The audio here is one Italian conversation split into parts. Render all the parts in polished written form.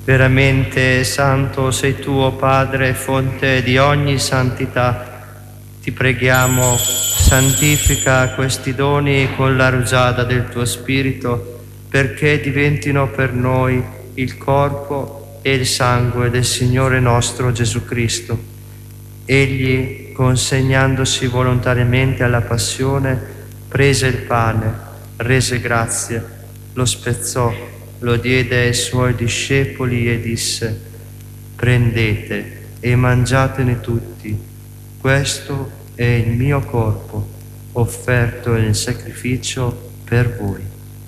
Veramente santo sei tu, o Padre, fonte di ogni santità. Ti preghiamo, santifica questi doni con la rugiada del tuo Spirito, perché diventino per noi il corpo e il sangue del Signore nostro Gesù Cristo. Egli, consegnandosi volontariamente alla passione, prese il pane, rese grazie, lo spezzò, lo diede ai suoi discepoli e disse: prendete e mangiatene tutti, questo è il mio corpo, offerto in sacrificio per voi.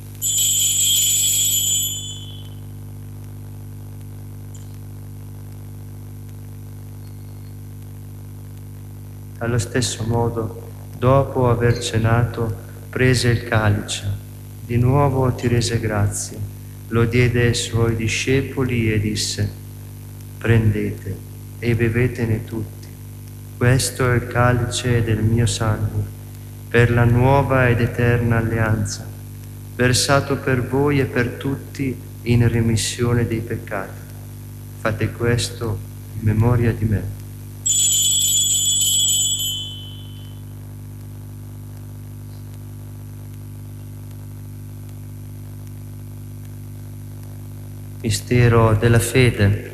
Allo stesso modo, dopo aver cenato, prese il calice, di nuovo ti rese grazie, lo diede ai suoi discepoli e disse: prendete e bevetene tutti, questo è il calice del mio sangue, per la nuova ed eterna alleanza, versato per voi e per tutti in remissione dei peccati. Fate questo in memoria di me. Mistero della fede.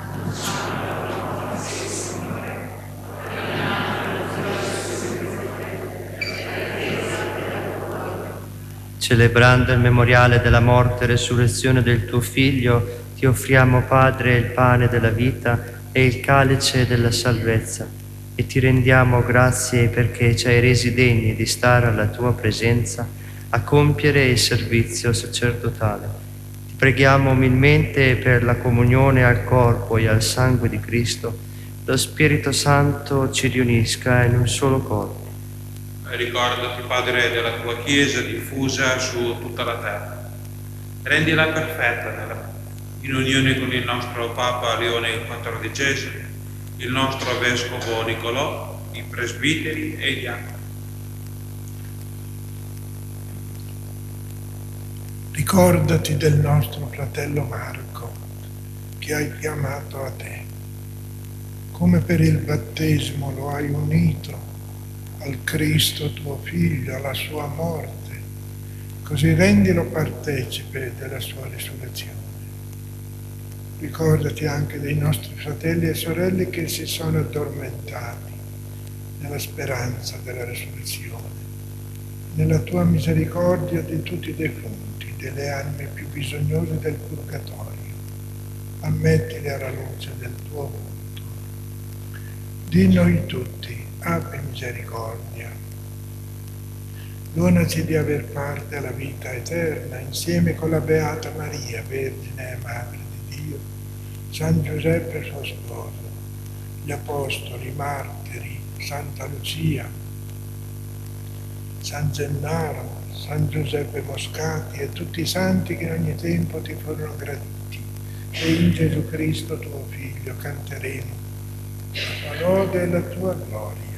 Celebrando il memoriale della morte e resurrezione del tuo Figlio, ti offriamo, Padre, il pane della vita e il calice della salvezza, e ti rendiamo grazie perché ci hai resi degni di stare alla tua presenza a compiere il servizio sacerdotale. Preghiamo umilmente per la comunione al corpo e al sangue di Cristo. Lo Spirito Santo ci riunisca in un solo corpo. Ricordati, Padre, della tua Chiesa diffusa su tutta la terra. Rendila perfetta in unione con il nostro Papa Leone XIV, il nostro Vescovo Nicolò, i presbiteri e gli altri. Ricordati del nostro fratello Marco, che hai chiamato a te. Come per il battesimo lo hai unito al Cristo tuo Figlio, alla sua morte, così rendilo partecipe della sua risurrezione. Ricordati anche dei nostri fratelli e sorelle che si sono addormentati nella speranza della risurrezione. Nella tua misericordia di tutti i defunti, delle anime più bisognose del purgatorio, ammettili alla luce del tuo volto. Di noi tutti, abbi misericordia. Donaci di aver parte alla vita eterna, insieme con la Beata Maria, Vergine e Madre di Dio, San Giuseppe suo sposo, gli Apostoli, i Martiri, Santa Lucia, San Gennaro, San Giuseppe Moscati e tutti i santi che in ogni tempo ti furono graditi. E in Gesù Cristo tuo Figlio canteremo la lode e la tua gloria.